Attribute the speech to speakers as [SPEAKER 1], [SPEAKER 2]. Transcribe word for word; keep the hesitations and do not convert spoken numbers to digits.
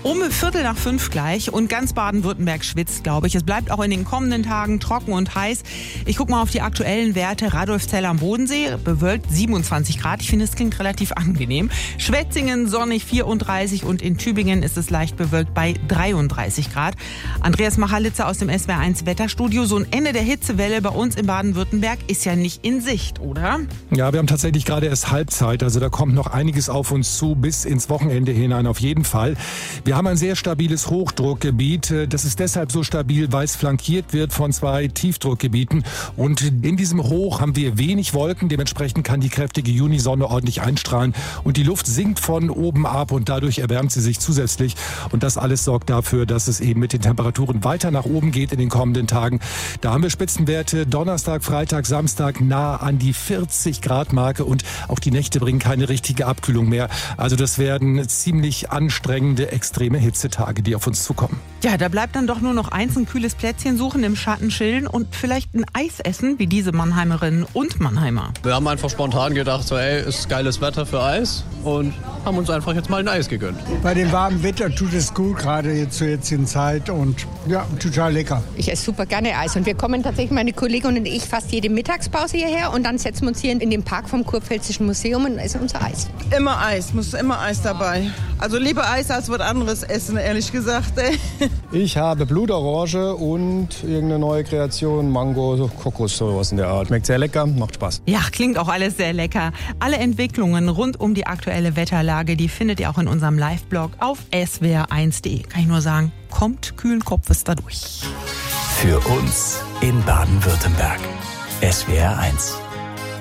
[SPEAKER 1] Um Viertel nach fünf gleich und ganz Baden-Württemberg schwitzt, glaube ich. Es bleibt auch in den kommenden Tagen trocken und heiß. Ich gucke mal auf die aktuellen Werte. Radolfzell am Bodensee, bewölkt siebenundzwanzig Grad. Ich finde, es klingt relativ angenehm. Schwetzingen sonnig vierunddreißig und in Tübingen ist es leicht bewölkt bei dreiunddreißig Grad. Andreas Machalitzer aus dem S W R eins Wetterstudio. So ein Ende der Hitzewelle bei uns in Baden-Württemberg ist ja nicht in Sicht, oder?
[SPEAKER 2] Ja, wir haben tatsächlich gerade erst Halbzeit. Also da kommt noch einiges auf uns zu, bis ins Wochenende hinein auf jeden Fall. Wir haben ein sehr stabiles Hochdruckgebiet. Das ist deshalb so stabil, weil es flankiert wird von zwei Tiefdruckgebieten. Und in diesem Hoch haben wir wenig Wolken. Dementsprechend kann die kräftige Junisonne ordentlich einstrahlen. Und die Luft sinkt von oben ab und dadurch erwärmt sie sich zusätzlich. Und das alles sorgt dafür, dass es eben mit den Temperaturen weiter nach oben geht in den kommenden Tagen. Da haben wir Spitzenwerte Donnerstag, Freitag, Samstag nah an die vierzig Grad Marke. Und auch die Nächte bringen keine richtige Abkühlung mehr. Also das werden ziemlich anstrengende, extreme Hitzetage, die auf uns zukommen.
[SPEAKER 1] Ja, da bleibt dann doch nur noch eins, ein kühles Plätzchen suchen, im Schatten chillen und vielleicht ein Eis essen, wie diese Mannheimerinnen und Mannheimer.
[SPEAKER 3] Wir haben einfach spontan gedacht, so ey, ist geiles Wetter für Eis und haben uns einfach jetzt mal ein Eis gegönnt.
[SPEAKER 4] Bei dem warmen Wetter tut es gut, gerade jetzt zur jetzigen Zeit und ja, total lecker.
[SPEAKER 5] Ich esse super gerne Eis und wir kommen tatsächlich, meine Kollegin und ich, fast jede Mittagspause hierher und dann setzen wir uns hier in den Park vom Kurpfälzischen Museum und essen unser Eis.
[SPEAKER 6] Immer Eis, muss immer Eis dabei. Also lieber Eis als was anderes essen, ehrlich gesagt.
[SPEAKER 7] Ich habe Blutorange und irgendeine neue Kreation, Mango, so Kokos, sowas in der Art. Schmeckt sehr lecker, macht Spaß.
[SPEAKER 1] Ja, klingt auch alles sehr lecker. Alle Entwicklungen rund um die aktuelle Wetterlage, die findet ihr auch in unserem Live-Blog auf s w r eins punkt d e. Kann ich nur sagen, kommt kühlen Kopfes da durch.
[SPEAKER 8] Für uns in Baden-Württemberg. S W R eins.